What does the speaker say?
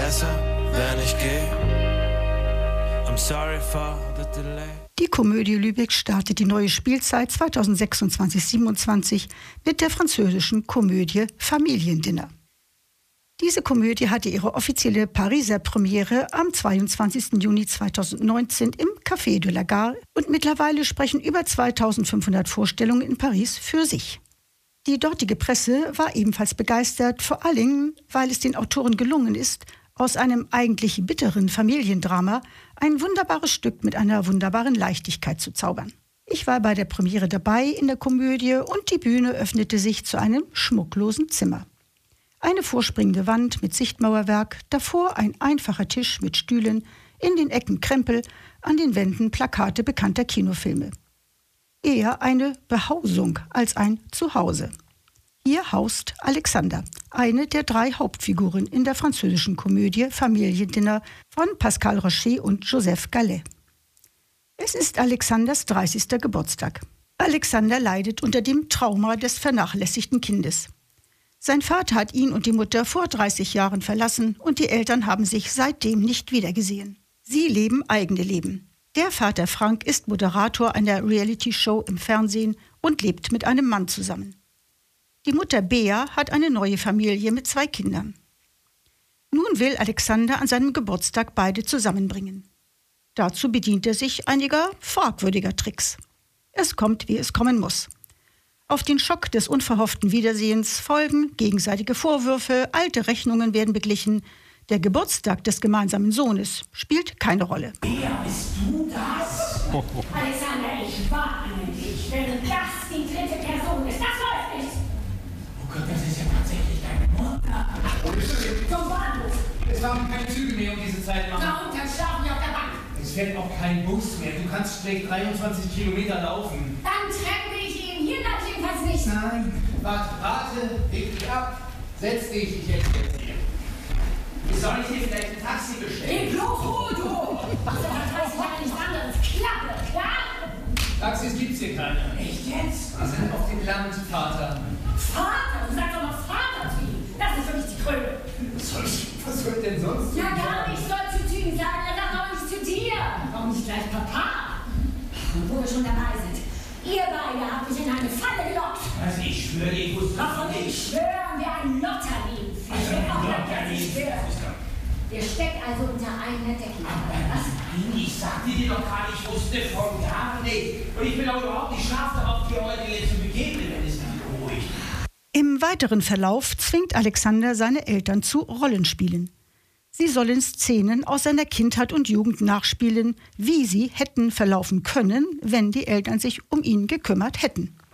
besser, wenn ich gehe. I'm sorry for the delay. Die Komödie Lübeck startet die neue Spielzeit 2026/27 mit der französischen Komödie Familiendinner. Diese Komödie hatte ihre offizielle Pariser Premiere am 22. Juni 2019 im Café de la Gare und mittlerweile sprechen über 2500 Vorstellungen in Paris für sich. Die dortige Presse war ebenfalls begeistert, vor allem, weil es den Autoren gelungen ist, aus einem eigentlich bitteren Familiendrama ein wunderbares Stück mit einer wunderbaren Leichtigkeit zu zaubern. Ich war bei der Premiere dabei in der Komödie und die Bühne öffnete sich zu einem schmucklosen Zimmer. Eine vorspringende Wand mit Sichtmauerwerk, davor ein einfacher Tisch mit Stühlen, in den Ecken Krempel, an den Wänden Plakate bekannter Kinofilme. Eher eine Behausung als ein Zuhause. Hier haust Alexander, eine der 3 Hauptfiguren in der französischen Komödie Familiendinner von Pascal Rocher und Joseph Gallet. Es ist Alexanders 30. Geburtstag. Alexander leidet unter dem Trauma des vernachlässigten Kindes. Sein Vater hat ihn und die Mutter vor 30 Jahren verlassen und die Eltern haben sich seitdem nicht wiedergesehen. Sie leben eigene Leben. Der Vater Frank ist Moderator einer Reality-Show im Fernsehen und lebt mit einem Mann zusammen. Die Mutter Bea hat eine neue Familie mit 2 Kindern. Nun will Alexander an seinem Geburtstag beide zusammenbringen. Dazu bedient er sich einiger fragwürdiger Tricks. Es kommt, wie es kommen muss. Auf den Schock des unverhofften Wiedersehens folgen gegenseitige Vorwürfe, alte Rechnungen werden beglichen. Der Geburtstag des gemeinsamen Sohnes spielt keine Rolle. Wer bist du das? Alexander, ich warne dich, wenn das die 3. Person ist. Das läuft nicht. Oh Gott, das ist ja tatsächlich deine Mutter. Zum Bahnhof. Es fahren keine Züge mehr um diese Zeit, Mama. Da unten schlafen wir auf der Bank. Es fährt auch kein Bus mehr. Du kannst schräg 23 Kilometer laufen. Dann trennen wir ihn. Hier bleibt jedenfalls nicht. Nein, warte, leg dich ab. Setz dich, ich erkläre dir. Soll ich dir vielleicht ein Taxi bestellen? Geh bloß Ruhe, du! Was seit 30 Jahren nichts anderes. Klappe, klar? Taxis gibt's hier keine. Echt jetzt? Wir sind auf dem Land, Vater. Vater? Du sagst doch noch Vater zu ihm. Das ist für mich die Kröte. Was soll ich denn sonst Ja, tun? gar nichts soll zu ihm sagen. Er sagt auch nicht zu dir. Warum nicht gleich Papa? Und wo wir schon dabei sind. Ihr beide habt mich in eine Falle gelockt. Also ich schwöre dir, ich wusste Doch, und ich schwören wir ein Lotterlin. Ich will auch nicht, dass ich schwöre. Ihr steckt also unter einer Decke. Was? Nein, ich sagte dir doch gerade, ich wusste von gar nichts. Und ich bin auch überhaupt nicht scharf darauf, dir heute jetzt zu begegnen, wenn es dich beruhigt. Im weiteren Verlauf zwingt Alexander seine Eltern zu Rollenspielen. Sie sollen Szenen aus seiner Kindheit und Jugend nachspielen, wie sie hätten verlaufen können, wenn die Eltern sich um ihn gekümmert hätten.